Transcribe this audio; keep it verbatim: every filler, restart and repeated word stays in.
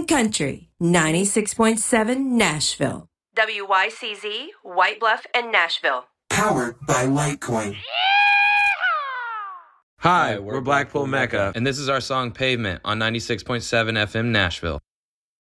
Country, ninety-six point seven Nashville. W Y C Z, White Bluff and Nashville. Powered by Litecoin. Hi, we're Blackpool Mecca, and this is our song Pavement on ninety-six point seven F M Nashville.